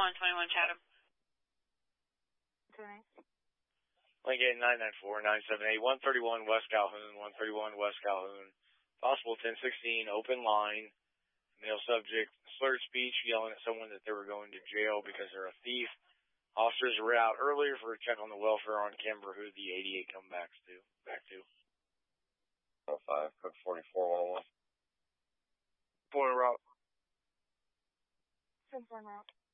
121 Chatham. Okay. Lincoln 994-978, 131 West Calhoun, 131 West Calhoun. Possible 1016, open line. Male subject, slurred speech, yelling at someone that they were going to jail because they're a thief. Officers were out earlier for a check on the welfare on Kimber, who the 88 come back to. 05, code 44-101. Point route. 10-4 route.